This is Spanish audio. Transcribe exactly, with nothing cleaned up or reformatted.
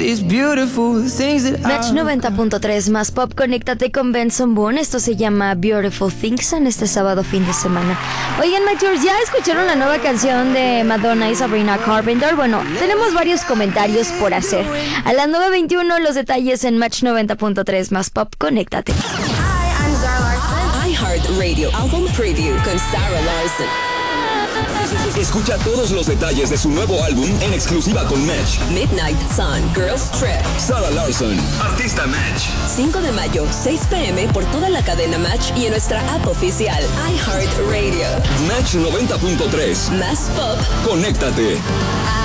these beautiful things that Match noventa punto tres más pop, conéctate con Benson Boone. Esto se llama Beautiful Things en este sábado fin de semana. Oigan, Matchers, ¿ya escucharon la nueva canción de Madonna y Sabrina Carpenter? Bueno, tenemos varios comentarios por hacer. A las nueve veintiuno los detalles en Match noventa punto tres más pop, conéctate. Hi, I'm Zara Larsson. iHeartRadio Album Preview con Zara Larsson. Escucha todos los detalles de su nuevo álbum en exclusiva con Match. Midnight Sun, Girls Trip. Zara Larsson, artista Match. cinco de mayo, seis pm por toda la cadena Match y en nuestra app oficial iHeartRadio. Match noventa punto tres. Más pop. Conéctate.